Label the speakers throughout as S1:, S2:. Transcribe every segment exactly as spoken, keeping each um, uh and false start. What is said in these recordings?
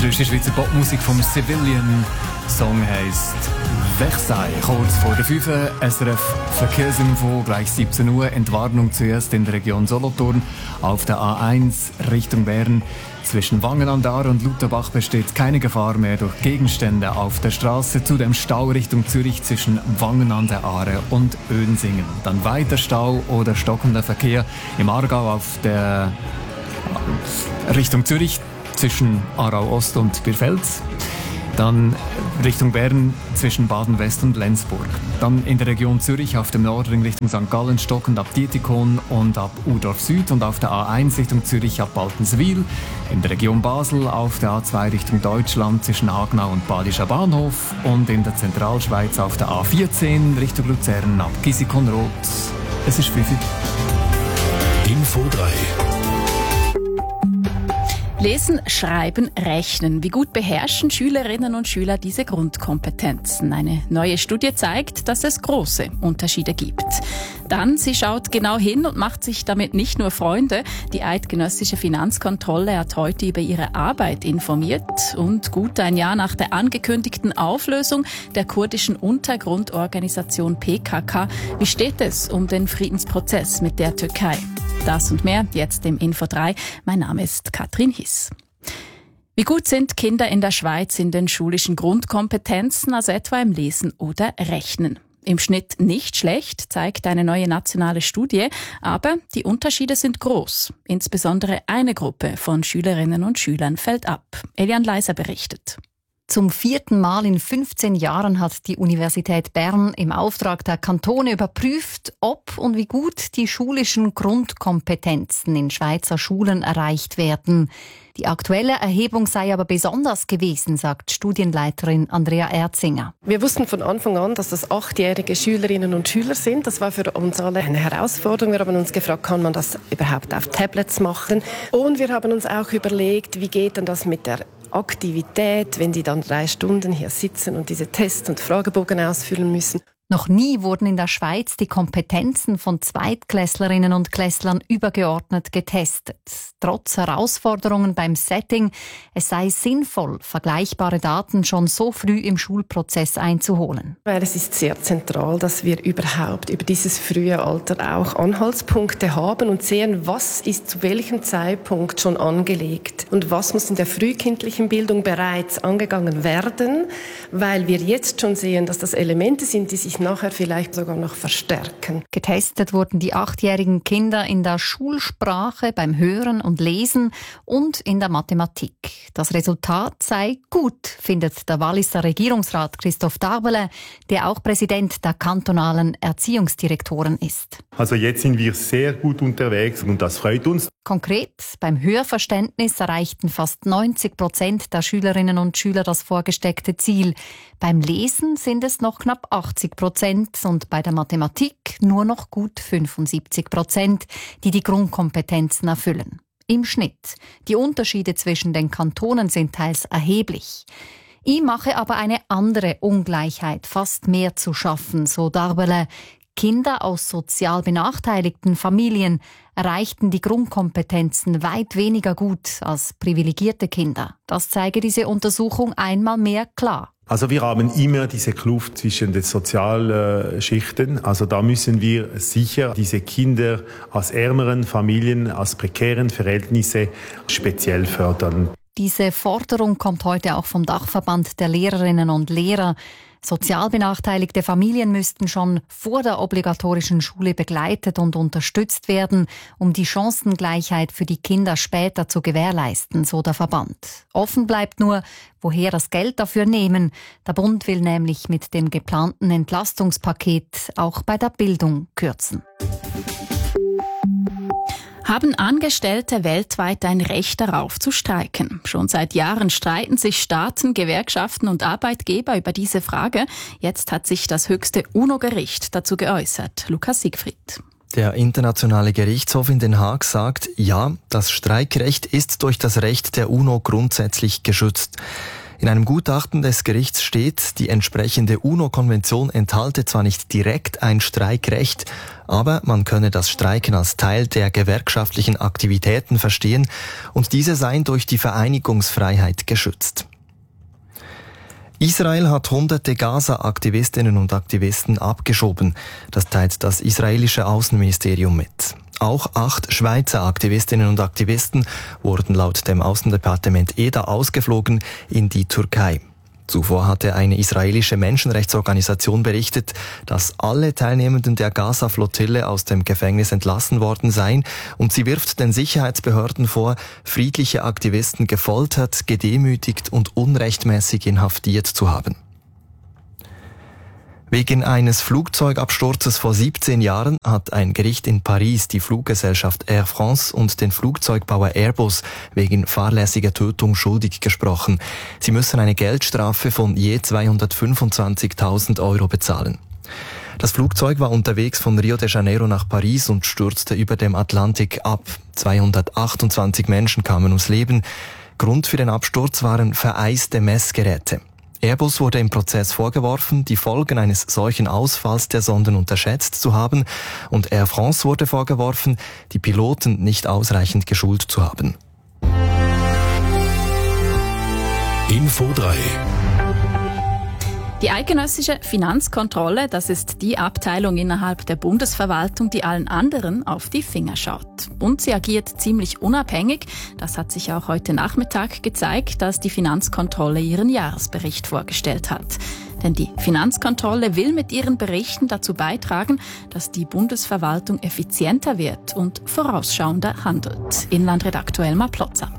S1: Österreichische Schweizer Popmusik vom Civilian. Song heisst Versailles. Kurz vor der fünf S R F Verkehrsinfo, gleich siebzehn Uhr. Entwarnung zuerst in der Region Solothurn. Auf der A eins Richtung Bern. Zwischen Wangen an der Aare und Lutherbach besteht keine Gefahr mehr durch Gegenstände auf der Straße. Zudem Stau Richtung Zürich zwischen Wangen an der Aare und Önsingen. Dann weiter Stau oder stockender Verkehr im Aargau auf der Richtung Zürich zwischen Aarau Ost und Birfels. Dann Richtung Bern zwischen Baden-West und Lenzburg. Dann in der Region Zürich auf dem Nordring Richtung Sankt Gallen stockend ab Dietikon und ab Urdorf Süd und auf der A eins Richtung Zürich ab Baltenswil. In der Region Basel auf der A zwei Richtung Deutschland zwischen Hagenau und Badischer Bahnhof und in der Zentralschweiz auf der A vierzehn Richtung Luzern ab Gisikonrod. Es ist fünf Uhr.
S2: Info drei.
S3: Lesen, Schreiben, Rechnen. Wie gut beherrschen Schülerinnen und Schüler diese Grundkompetenzen? Eine neue Studie zeigt, dass es große Unterschiede gibt. Dann, sie schaut genau hin und macht sich damit nicht nur Freunde. Die eidgenössische Finanzkontrolle hat heute über ihre Arbeit informiert. Und gut ein Jahr nach der angekündigten Auflösung der kurdischen Untergrundorganisation P K K. Wie steht es um den Friedensprozess mit der Türkei? Das und mehr jetzt im Info drei. Mein Name ist Katrin Hiss. Wie gut sind Kinder in der Schweiz in den schulischen Grundkompetenzen, also etwa im Lesen oder Rechnen? Im Schnitt nicht schlecht, zeigt eine neue nationale Studie, aber die Unterschiede sind groß. Insbesondere eine Gruppe von Schülerinnen und Schülern fällt ab. Elian Leiser berichtet.
S4: Zum vierten Mal in fünfzehn Jahren hat die Universität Bern im Auftrag der Kantone überprüft, ob und wie gut die schulischen Grundkompetenzen in Schweizer Schulen erreicht werden. Die aktuelle Erhebung sei aber besonders gewesen, sagt Studienleiterin Andrea Erzinger.
S5: Wir wussten von Anfang an, dass das achtjährige Schülerinnen und Schüler sind. Das war für uns alle eine Herausforderung. Wir haben uns gefragt, kann man das überhaupt auf Tablets machen? Und wir haben uns auch überlegt, wie geht denn das mit der Aktivität, wenn die dann drei Stunden hier sitzen und diese Tests und Fragebogen ausfüllen müssen.
S4: Noch nie wurden in der Schweiz die Kompetenzen von Zweitklässlerinnen und Klässlern übergeordnet getestet. Trotz Herausforderungen beim Setting, es sei sinnvoll, vergleichbare Daten schon so früh im Schulprozess einzuholen.
S5: Weil es ist sehr zentral, dass wir überhaupt über dieses frühe Alter auch Anhaltspunkte haben und sehen, was ist zu welchem Zeitpunkt schon angelegt und was muss in der frühkindlichen Bildung bereits angegangen werden, weil wir jetzt schon sehen, dass das Elemente sind, die sich nachher vielleicht sogar noch verstärken.
S4: Getestet wurden die achtjährigen Kinder in der Schulsprache, beim Hören und Lesen und in der Mathematik. Das Resultat sei gut, findet der Walliser Regierungsrat Christoph Darbele, der auch Präsident der kantonalen Erziehungsdirektoren ist.
S6: Also jetzt sind wir sehr gut unterwegs und das freut uns.
S4: Konkret, beim Hörverständnis erreichten fast neunzig Prozent der Schülerinnen und Schüler das vorgesteckte Ziel. Beim Lesen sind es noch knapp achtzig Prozent und bei der Mathematik nur noch gut fünfundsiebzig Prozent, die die Grundkompetenzen erfüllen. Im Schnitt. Die Unterschiede zwischen den Kantonen sind teils erheblich. Ihm mache aber eine andere Ungleichheit fast mehr zu schaffen, so Darbele. Kinder aus sozial benachteiligten Familien erreichten die Grundkompetenzen weit weniger gut als privilegierte Kinder. Das zeige diese Untersuchung einmal mehr klar.
S6: Also wir haben immer diese Kluft zwischen den Sozialschichten. Also da müssen wir sicher diese Kinder aus ärmeren Familien, aus prekären Verhältnissen speziell fördern.
S4: Diese Forderung kommt heute auch vom Dachverband der Lehrerinnen und Lehrer. Sozial benachteiligte Familien müssten schon vor der obligatorischen Schule begleitet und unterstützt werden, um die Chancengleichheit für die Kinder später zu gewährleisten, so der Verband. Offen bleibt nur, woher das Geld dafür nehmen. Der Bund will nämlich mit dem geplanten Entlastungspaket auch bei der Bildung kürzen.
S3: Haben Angestellte weltweit ein Recht darauf zu streiken? Schon seit Jahren streiten sich Staaten, Gewerkschaften und Arbeitgeber über diese Frage. Jetzt hat sich das höchste UNO-Gericht dazu geäußert. Lukas Siegfried.
S7: Der Internationale Gerichtshof in Den Haag sagt, ja, das Streikrecht ist durch das Recht der UNO grundsätzlich geschützt. In einem Gutachten des Gerichts steht, die entsprechende UNO-Konvention enthalte zwar nicht direkt ein Streikrecht, aber man könne das Streiken als Teil der gewerkschaftlichen Aktivitäten verstehen und diese seien durch die Vereinigungsfreiheit geschützt. Israel hat hunderte Gaza-Aktivistinnen und Aktivisten abgeschoben. Das teilt das israelische Außenministerium mit. Auch acht Schweizer Aktivistinnen und Aktivisten wurden laut dem Außendepartement E D A ausgeflogen in die Türkei. Zuvor hatte eine israelische Menschenrechtsorganisation berichtet, dass alle Teilnehmenden der Gaza-Flottille aus dem Gefängnis entlassen worden seien und sie wirft den Sicherheitsbehörden vor, friedliche Aktivisten gefoltert, gedemütigt und unrechtmäßig inhaftiert zu haben. Wegen eines Flugzeugabsturzes vor siebzehn Jahren hat ein Gericht in Paris die Fluggesellschaft Air France und den Flugzeugbauer Airbus wegen fahrlässiger Tötung schuldig gesprochen. Sie müssen eine Geldstrafe von je zweihundertfünfundzwanzigtausend Euro bezahlen. Das Flugzeug war unterwegs von Rio de Janeiro nach Paris und stürzte über dem Atlantik ab. zweihundertachtundzwanzig Menschen kamen ums Leben. Grund für den Absturz waren vereiste Messgeräte. Airbus wurde im Prozess vorgeworfen, die Folgen eines solchen Ausfalls der Sonden unterschätzt zu haben, und Air France wurde vorgeworfen, die Piloten nicht ausreichend geschult zu haben.
S2: Info drei.
S3: Die eidgenössische Finanzkontrolle, das ist die Abteilung innerhalb der Bundesverwaltung, die allen anderen auf die Finger schaut. Und sie agiert ziemlich unabhängig. Das hat sich auch heute Nachmittag gezeigt, dass die Finanzkontrolle ihren Jahresbericht vorgestellt hat. Denn die Finanzkontrolle will mit ihren Berichten dazu beitragen, dass die Bundesverwaltung effizienter wird und vorausschauender handelt. Inlandredaktor Elmar Plotzer.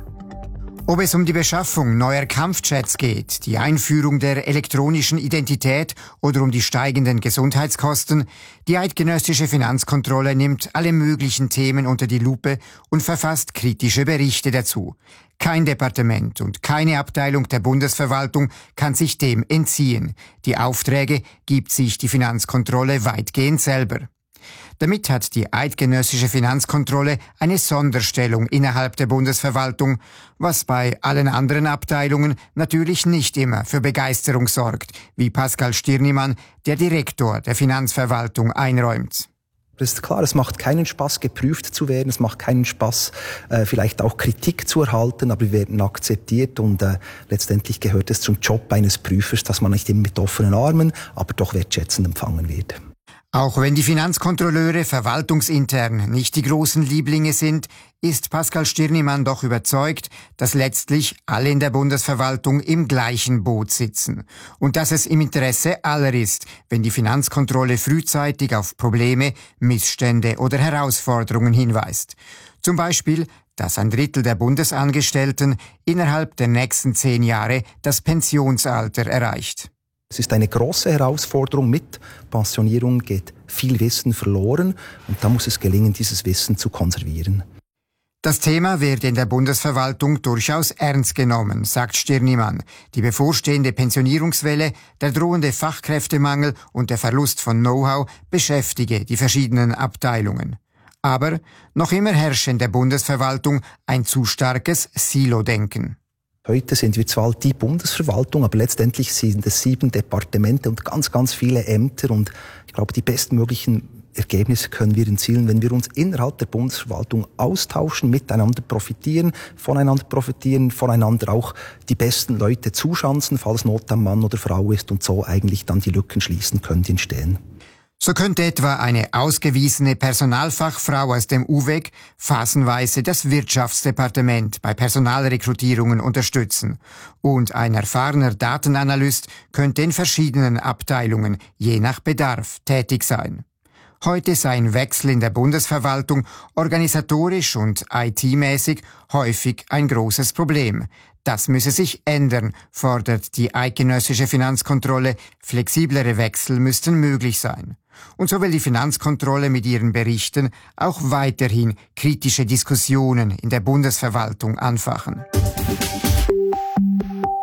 S8: Ob es um die Beschaffung neuer Kampfjets geht, die Einführung der elektronischen Identität oder um die steigenden Gesundheitskosten, die eidgenössische Finanzkontrolle nimmt alle möglichen Themen unter die Lupe und verfasst kritische Berichte dazu. Kein Departement und keine Abteilung der Bundesverwaltung kann sich dem entziehen. Die Aufträge gibt sich die Finanzkontrolle weitgehend selber. Damit hat die eidgenössische Finanzkontrolle eine Sonderstellung innerhalb der Bundesverwaltung, was bei allen anderen Abteilungen natürlich nicht immer für Begeisterung sorgt, wie Pascal Stirnimann, der Direktor der Finanzverwaltung, einräumt.
S9: Es ist klar, es macht keinen Spaß, geprüft zu werden, es macht keinen Spaß, äh, vielleicht auch Kritik zu erhalten, aber wir werden akzeptiert und äh, letztendlich gehört es zum Job eines Prüfers, dass man nicht immer mit offenen Armen, aber doch wertschätzend empfangen wird.
S8: Auch wenn die Finanzkontrolleure verwaltungsintern nicht die großen Lieblinge sind, ist Pascal Stirnimann doch überzeugt, dass letztlich alle in der Bundesverwaltung im gleichen Boot sitzen und dass es im Interesse aller ist, wenn die Finanzkontrolle frühzeitig auf Probleme, Missstände oder Herausforderungen hinweist. Zum Beispiel, dass ein Drittel der Bundesangestellten innerhalb der nächsten zehn Jahre das Pensionsalter erreicht.
S9: Es ist eine große Herausforderung. Mit Pensionierung geht viel Wissen verloren und da muss es gelingen, dieses Wissen zu konservieren.
S8: Das Thema wird in der Bundesverwaltung durchaus ernst genommen, sagt Stirnimann. Die bevorstehende Pensionierungswelle, der drohende Fachkräftemangel und der Verlust von Know-how beschäftige die verschiedenen Abteilungen. Aber noch immer herrscht in der Bundesverwaltung ein zu starkes Silo-Denken.
S9: Heute sind wir zwar die Bundesverwaltung, aber letztendlich sind es sieben Departemente und ganz, ganz viele Ämter. Und ich glaube, die bestmöglichen Ergebnisse können wir erzielen, wenn wir uns innerhalb der Bundesverwaltung austauschen, miteinander profitieren, voneinander profitieren, voneinander auch die besten Leute zuschanzen, falls Not am Mann oder Frau ist und so eigentlich dann die Lücken schließen können, die entstehen.
S8: So könnte etwa eine ausgewiesene Personalfachfrau aus dem U W E G phasenweise das Wirtschaftsdepartement bei Personalrekrutierungen unterstützen. Und ein erfahrener Datenanalyst könnte in verschiedenen Abteilungen je nach Bedarf tätig sein. Heute sei ein Wechsel in der Bundesverwaltung organisatorisch und I T-mäßig häufig ein großes Problem. Das müsse sich ändern, fordert die eidgenössische Finanzkontrolle. Flexiblere Wechsel müssten möglich sein. Und so will die Finanzkontrolle mit ihren Berichten auch weiterhin kritische Diskussionen in der Bundesverwaltung anfachen.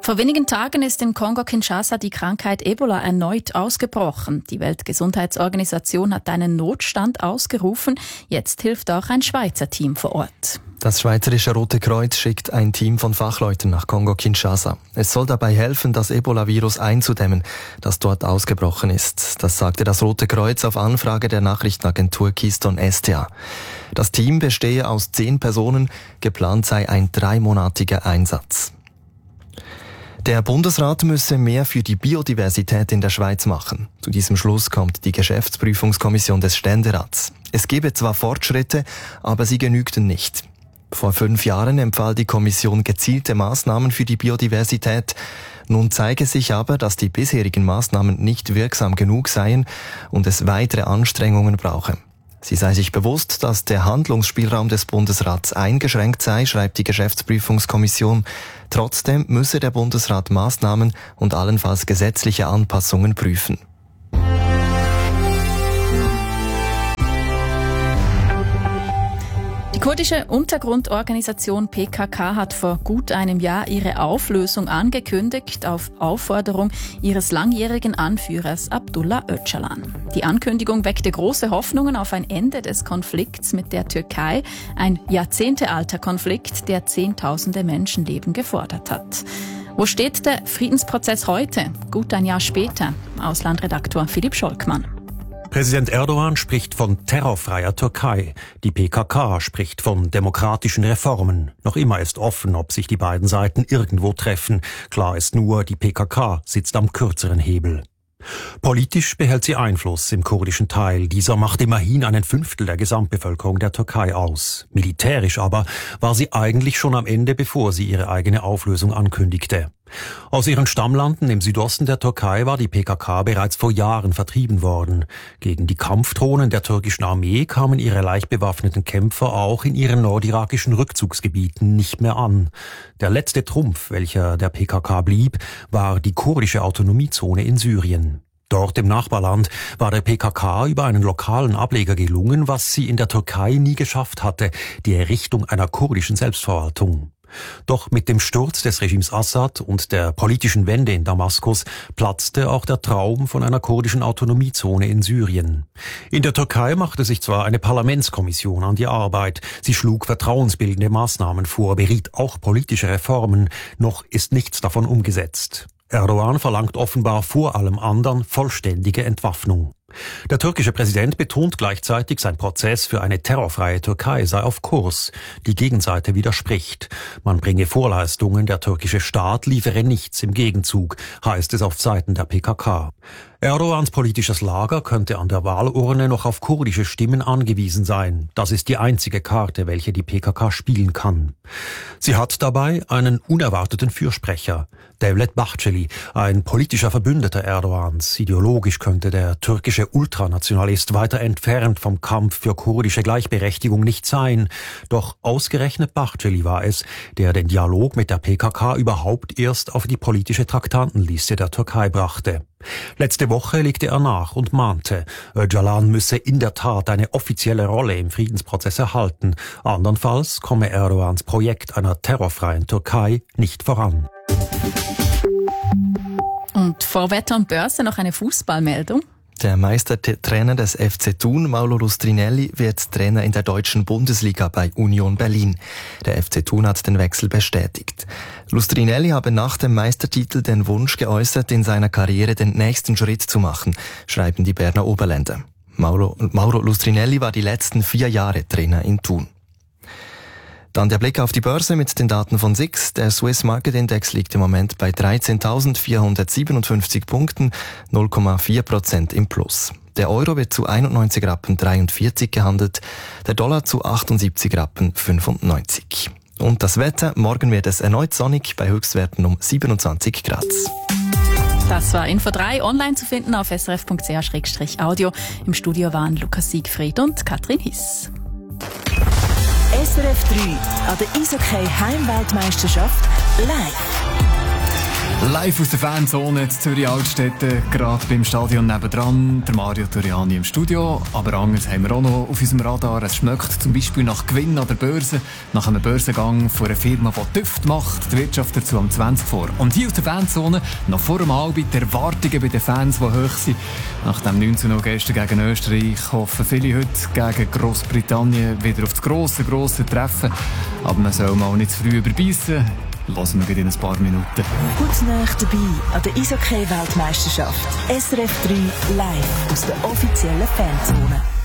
S3: Vor wenigen Tagen ist in Kongo-Kinshasa die Krankheit Ebola erneut ausgebrochen. Die Weltgesundheitsorganisation hat einen Notstand ausgerufen. Jetzt hilft auch ein Schweizer Team vor Ort.
S7: Das Schweizerische Rote Kreuz schickt ein Team von Fachleuten nach Kongo-Kinshasa. Es soll dabei helfen, das Ebola-Virus einzudämmen, das dort ausgebrochen ist. Das sagte das Rote Kreuz auf Anfrage der Nachrichtenagentur Keystone S T A. Das Team bestehe aus zehn Personen, geplant sei ein dreimonatiger Einsatz. Der Bundesrat müsse mehr für die Biodiversität in der Schweiz machen. Zu diesem Schluss kommt die Geschäftsprüfungskommission des Ständerats. Es gebe zwar Fortschritte, aber sie genügten nicht. Vor fünf Jahren empfahl die Kommission gezielte Maßnahmen für die Biodiversität. Nun zeige sich aber, dass die bisherigen Maßnahmen nicht wirksam genug seien und es weitere Anstrengungen brauche. Sie sei sich bewusst, dass der Handlungsspielraum des Bundesrats eingeschränkt sei, schreibt die Geschäftsprüfungskommission. Trotzdem müsse der Bundesrat Maßnahmen und allenfalls gesetzliche Anpassungen prüfen.
S3: Die kurdische Untergrundorganisation P K K hat vor gut einem Jahr ihre Auflösung angekündigt, auf Aufforderung ihres langjährigen Anführers Abdullah Öcalan. Die Ankündigung weckte große Hoffnungen auf ein Ende des Konflikts mit der Türkei, ein jahrzehntealter Konflikt, der Zehntausende Menschenleben gefordert hat. Wo steht der Friedensprozess heute, gut ein Jahr später? Auslandredaktor Philipp Scholkmann.
S10: Präsident Erdogan spricht von terrorfreier Türkei. Die P K K spricht von demokratischen Reformen. Noch immer ist offen, ob sich die beiden Seiten irgendwo treffen. Klar ist nur, die P K K sitzt am kürzeren Hebel. Politisch behält sie Einfluss im kurdischen Teil. Dieser macht immerhin einen Fünftel der Gesamtbevölkerung der Türkei aus. Militärisch aber war sie eigentlich schon am Ende, bevor sie ihre eigene Auflösung ankündigte. Aus ihren Stammlanden im Südosten der Türkei war die P K K bereits vor Jahren vertrieben worden. Gegen die Kampfdrohnen der türkischen Armee kamen ihre leicht bewaffneten Kämpfer auch in ihren nordirakischen Rückzugsgebieten nicht mehr an. Der letzte Trumpf, welcher der P K K blieb, war die kurdische Autonomiezone in Syrien. Dort im Nachbarland war der P K K über einen lokalen Ableger gelungen, was sie in der Türkei nie geschafft hatte, die Errichtung einer kurdischen Selbstverwaltung. Doch mit dem Sturz des Regimes Assad und der politischen Wende in Damaskus platzte auch der Traum von einer kurdischen Autonomiezone in Syrien. In der Türkei machte sich zwar eine Parlamentskommission an die Arbeit, sie schlug vertrauensbildende Maßnahmen vor, beriet auch politische Reformen, noch ist nichts davon umgesetzt. Erdogan verlangt offenbar vor allem anderen vollständige Entwaffnung. Der türkische Präsident betont gleichzeitig, sein Prozess für eine terrorfreie Türkei sei auf Kurs. Die Gegenseite widerspricht. Man bringe Vorleistungen, der türkische Staat liefere nichts im Gegenzug, heißt es auf Seiten der P K K. Erdogans politisches Lager könnte an der Wahlurne noch auf kurdische Stimmen angewiesen sein. Das ist die einzige Karte, welche die P K K spielen kann. Sie hat dabei einen unerwarteten Fürsprecher. Devlet Bahçeli, ein politischer Verbündeter Erdogans. Ideologisch könnte der türkische Ultranationalist weiter entfernt vom Kampf für kurdische Gleichberechtigung nicht sein. Doch ausgerechnet Bahçeli war es, der den Dialog mit der P K K überhaupt erst auf die politische Traktantenliste der Türkei brachte. Letzte Woche legte er nach und mahnte, Öcalan müsse in der Tat eine offizielle Rolle im Friedensprozess erhalten. Andernfalls komme Erdogans Projekt einer terrorfreien Türkei nicht voran.
S3: Und vor Wetter und Börse noch eine Fußballmeldung.
S7: Der Meistertrainer des F C Thun, Mauro Lustrinelli, wird Trainer in der deutschen Bundesliga bei Union Berlin. Der F C Thun hat den Wechsel bestätigt. Lustrinelli habe nach dem Meistertitel den Wunsch geäußert, in seiner Karriere den nächsten Schritt zu machen, schreiben die Berner Oberländer. Mauro, Mauro Lustrinelli war die letzten vier Jahre Trainer in Thun. Dann der Blick auf die Börse mit den Daten von S I X. Der Swiss Market Index liegt im Moment bei dreizehntausendvierhundertsiebenundfünfzig Punkten, null Komma vier Prozent im Plus. Der Euro wird zu einundneunzig Rappen dreiundvierzig gehandelt, der Dollar zu achtundsiebzig Rappen fünfundneunzig. Und das Wetter, morgen wird es erneut sonnig bei Höchstwerten um siebenundzwanzig Grad.
S3: Das war Info drei, online zu finden auf s r f punkt c h slash audio. Im Studio waren Lukas Siegfried und Katrin Hiss.
S11: S R F drei an der Eishockey-Heimweltmeisterschaft live.
S1: Live aus der Fanzone in Zürich Altstädte, gerade beim Stadion nebendran, der Mario Toriani im Studio. Aber anders haben wir auch noch auf unserem Radar. Es schmeckt zum Beispiel nach Gewinn an der Börse, nach einem Börsengang von einer Firma, die Düfte macht, die Wirtschaft dazu am zwanzig vor. Und hier aus der Fanzone, noch vor dem Abend, die Erwartungen bei den Fans, die hoch sind. Nach dem neunzehn Uhr gestern gegen Österreich hoffen viele heute gegen Grossbritannien wieder auf das grosse, grosse Treffen. Aber man soll mal nicht zu früh überbeissen. Hören wir in ein paar Minuten.
S11: Gut nah dabei an der Eishockey-Weltmeisterschaft. S R F drei live aus der offiziellen Fanzone.